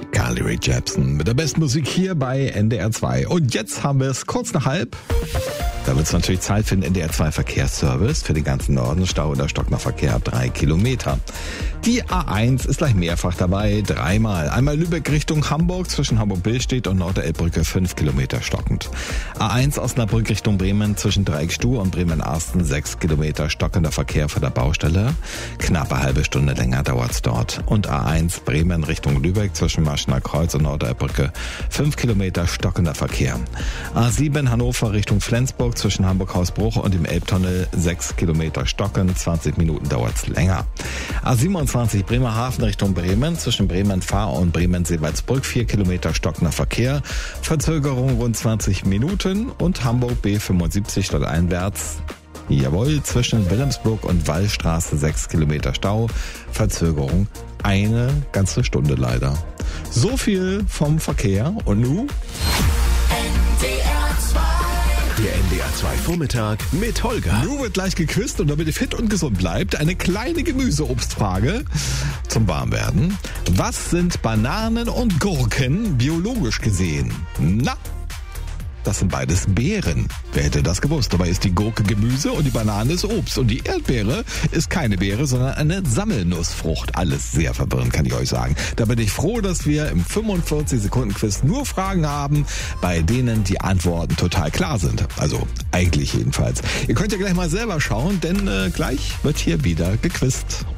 Carly Rae Jepsen mit der besten Musik hier bei NDR 2. Und jetzt haben wir es kurz nach halb. Da wird es natürlich Zeit für den NDR 2 Verkehrsservice für den ganzen Norden. Stau oder stockender Verkehr ab 3 Kilometer. Die A1 ist gleich mehrfach dabei, dreimal. Einmal Lübeck Richtung Hamburg zwischen Hamburg-Billstedt und Nord-der-Elbbrücke 5 Kilometer stockend. A1 Osnabrück Richtung Bremen zwischen Dreieckstuhl und Bremen-Arsten 6 Kilometer stockender Verkehr vor der Baustelle. Knappe halbe Stunde länger dauert's dort. Und A1 Bremen Richtung Lübeck zwischen Maschener Kreuz und Nord-der-Elbbrücke 5 Kilometer stockender Verkehr. A7 Hannover Richtung Flensburg zwischen Hamburg-Hausbruch und dem Elbtunnel 6 Kilometer stocken, 20 Minuten dauert's länger. A27 Bremerhaven Richtung Bremen zwischen Bremen-Fahr und Bremen-Seewaldsbrück 4 Kilometer stockender Verkehr, Verzögerung rund 20 Minuten und Hamburg B75 stadteinwärts. Jawohl, zwischen Wilhelmsburg und Wallstraße 6 Kilometer Stau, Verzögerung eine ganze Stunde leider. So viel vom Verkehr und nun der NDR 2 Vormittag mit Holger. Nun wird gleich gequizt und damit ihr fit und gesund bleibt, eine kleine Gemüseobstfrage zum Warmwerden. Was sind Bananen und Gurken biologisch gesehen? Na, das sind beides Beeren. Wer hätte das gewusst? Dabei ist die Gurke Gemüse und die Banane ist Obst. Und die Erdbeere ist keine Beere, sondern eine Sammelnussfrucht. Alles sehr verwirrend, kann ich euch sagen. Da bin ich froh, dass wir im 45-Sekunden-Quiz nur Fragen haben, bei denen die Antworten total klar sind. Also eigentlich jedenfalls. Ihr könnt ja gleich mal selber schauen, denn gleich wird hier wieder gequizt.